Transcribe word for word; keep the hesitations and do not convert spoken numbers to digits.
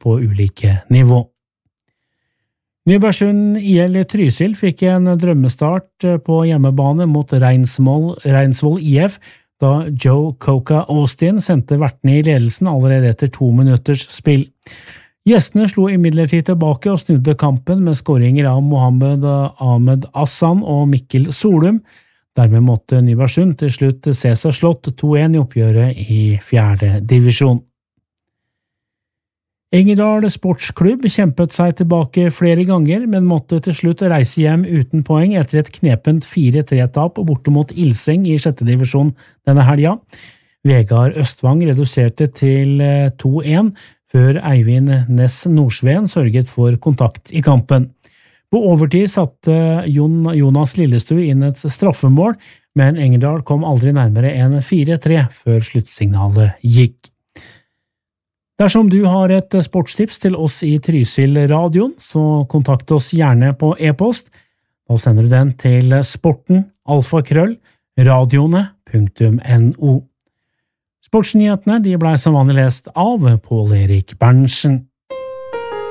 på ulike nivå. Nybergsund I L Trysil fikk en drømmestart på hjemmebane mot Reinsvoll, Reinsvoll I F, da Joe Coca Austin sendte vertene I ledelsen allerede etter to minutters spill. Gjestene slo imidlertid tilbake og snudde kampen med skåringer av Mohammed Ahmed Hassan og Mikkel Solum. Dermed måtte Nybergsund til slutt se seg slått to en I oppgjøret I fjerde divisjon. Engerdal Sportsklubb kjempet seg tilbake flere ganger, men måtte til slutt reise hjem uten poeng etter et knepent fire tre-tap borte mot Ilseng I sjette divisjon denne helga. Vegard Østvang reduserte til to en, før Eivind Ness Nordsveen sørget for kontakt I kampen. På overtid satte Jon, Jonas Lillestue inn et straffemål, men Engerdal kom aldri nærmere enn fire tre før sluttsignalet gikk. Dersom du har et sportstips til oss I Trysil-radioen, så kontakt oss gjerne på e-post. Da sender du den til sporten alfakrøll radioene punktum no. Sportsnyhetene de ble som vanlig lest av Pål Erik Berntsen.